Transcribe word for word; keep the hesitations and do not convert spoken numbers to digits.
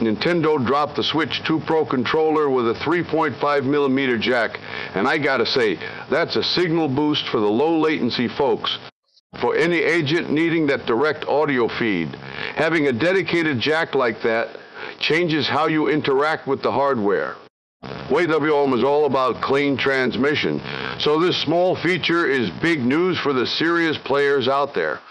Nintendo dropped the Switch two Pro controller with a three point five millimeter jack, and I gotta say, that's a signal boost for the low latency folks. For any agent needing that direct audio feed, having a dedicated jack like that changes how you interact with the hardware. W W O M is all about clean transmission, so this small feature is big news for the serious players out there.